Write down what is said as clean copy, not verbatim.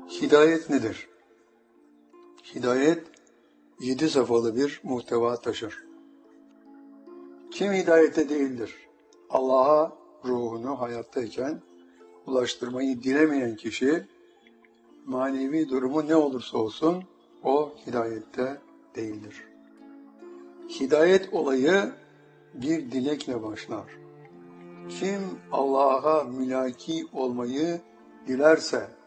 Hidayet nedir? Hidayet 7 safhalı bir muhteva taşır. Kim hidayette değildir? Allah'a ruhunu hayattayken ulaştırmayı dilemeyen kişi, manevi durumu ne olursa olsun o hidayette değildir. Hidayet olayı bir dilekle başlar. Kim Allah'a mülaki olmayı dilerse,